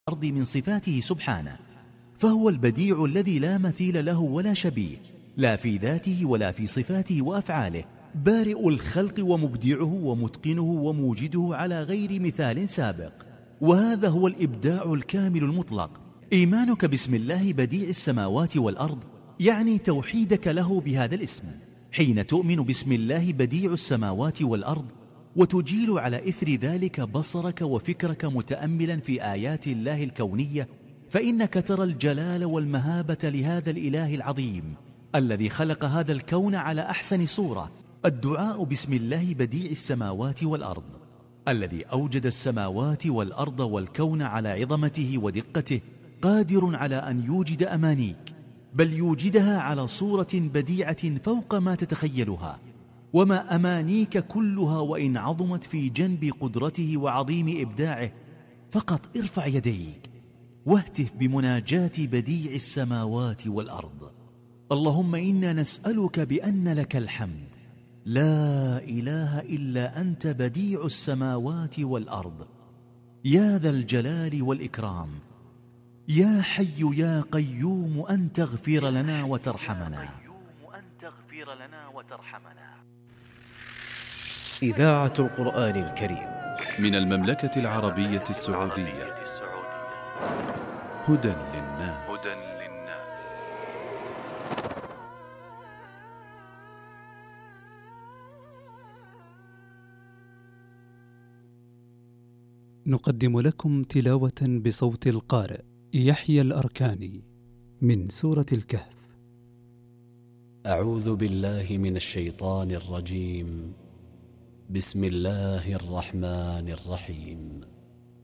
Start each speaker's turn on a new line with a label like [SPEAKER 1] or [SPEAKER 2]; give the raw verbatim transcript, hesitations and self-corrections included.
[SPEAKER 1] الأرض من صفاته سبحانه، فهو البديع الذي لا مثيل له ولا شبيه، لا في ذاته ولا في صفاته وأفعاله، بارئ الخلق ومبدعه ومتقنه وموجده على غير مثال سابق. وهذا هو الإبداع الكامل المطلق. إيمانك باسم الله بديع السماوات والأرض يعني توحيدك له بهذا الاسم. حين تؤمن باسم الله بديع السماوات والأرض وتجيل على إثر ذلك بصرك وفكرك متأملا في آيات الله الكونية، فإنك ترى الجلال والمهابة لهذا الإله العظيم الذي خلق هذا الكون على أحسن صورة. الدعاء باسم الله بديع السماوات والأرض الذي أوجد السماوات والأرض والكون على عظمته ودقته قادر على أن يوجد أمانيك، بل يوجدها على صورة بديعة فوق ما تتخيلها. وما أمانيك كلها وإن عظمت في جنب قدرته وعظيم إبداعه، فقط ارفع يديك واهتف بمناجاة بديع السماوات والأرض: اللهم إنا نسألك بأن لك الحمد، لا إله إلا أنت بديع السماوات والأرض، يا ذا الجلال والإكرام، يا حي يا قيوم أن تغفر لنا وترحمنا.
[SPEAKER 2] إذاعة القرآن الكريم
[SPEAKER 3] من المملكة العربية السعودية. هدى للناس.
[SPEAKER 4] نقدم لكم تلاوة بصوت القارئ يحيى الأركاني من سورة الكهف.
[SPEAKER 2] أعوذ بالله من الشيطان الرجيم. بسم الله الرحمن الرحيم.